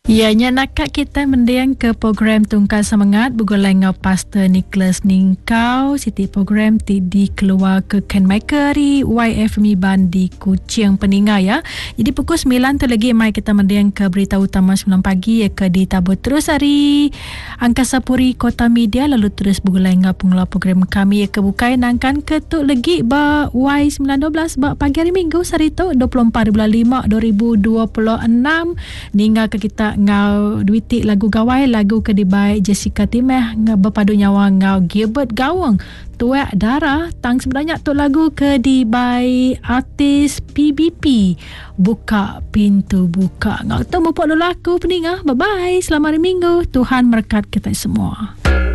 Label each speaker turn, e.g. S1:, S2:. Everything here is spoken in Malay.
S1: Ianya nakak kita mendiang ke program Tungkal Semangat bergulai dengan Pastor Nicholas Ningkau Siti program di keluar ke Ken Maikeri YFMI Ban di Kuching Peninga ya. Jadi pukul 9 tu lagi mai kita mendiang ke berita utama 9 pagi ya ke ditabur terus hari Angkasa Puri Kota Media lalu terus bergulai dengan pengelola program kami ya kebukai nangkan ke tu lagi ba Y912 ba pagi hari Minggu hari tu 24 bulan 5 2026 ninggal ke kita ngau duiti lagu gawai lagu kedibai Jessica Timeh ngau berpadu nyawa ngau Gilbert Gawang tuak darah tang sebenarnya tu lagu kedibai artis PBP buka pintu buka ngau tu mupuk lelaku peningah. Bye bye, selamat hari Minggu, Tuhan berkat kita semua.